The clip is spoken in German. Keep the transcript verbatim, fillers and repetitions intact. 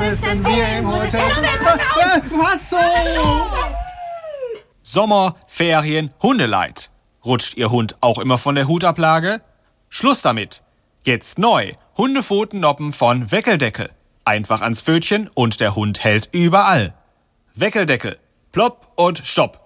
wissen wir im Hotel. Was so? Sommer, Ferien, Hundeleid. Rutscht Ihr Hund auch immer von der Hutablage? Schluss damit. Jetzt neu. Hundepfotennoppen von Weckeldeckel. Einfach ans Pfötchen und der Hund hält überall. Weckeldeckel. Plopp und stopp.